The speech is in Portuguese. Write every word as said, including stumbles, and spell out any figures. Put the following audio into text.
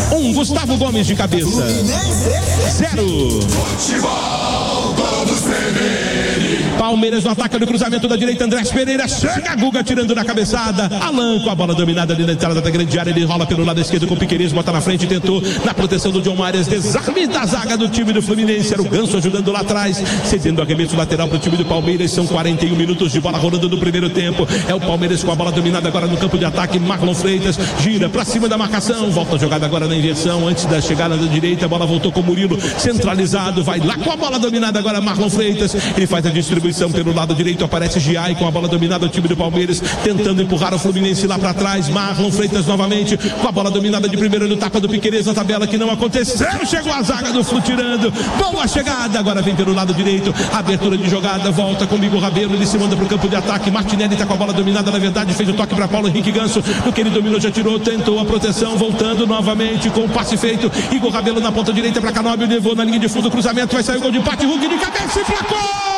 Um, Gustavo Gomes de cabeça. Zero. Palmeiras no ataque do cruzamento da direita, Andrés Pereira, chega a Guga tirando da cabeçada, Alan com a bola dominada ali na entrada da grande área, ele rola pelo lado esquerdo com o Piquerez, bota na frente, tentou na proteção do John Marias, desarme da zaga do time do Fluminense, era o Ganso ajudando lá atrás, cedendo arremesso lateral para o time do Palmeiras, são quarenta e um minutos de bola rolando no primeiro tempo, é o Palmeiras com a bola dominada agora no campo de ataque, Marlon Freitas gira para cima da marcação, volta a jogada agora na inversão, antes da chegada da direita, a bola voltou com o Murilo, centralizado, vai lá com a bola dominada agora Marlon Freitas, ele faz a distribuição pelo lado direito, aparece Giai com a bola dominada, o time do Palmeiras tentando empurrar o Fluminense lá para trás, Marlon Freitas novamente com a bola dominada de primeira no tapa do Piquerez na tabela que não aconteceu, chegou a zaga do Flu tirando, boa chegada, agora vem pelo lado direito, abertura de jogada, volta com o Igor Rabelo, ele se manda para o campo de ataque, Martinelli está com a bola dominada, na verdade fez o toque para Paulo Henrique Ganso, no que ele dominou já tirou, tentou a proteção, voltando novamente com o passe feito, Igor Rabelo na ponta direita para Canóbio, levou na linha de fundo, cruzamento, vai sair o gol de empate, Hulk de cabeça e placou!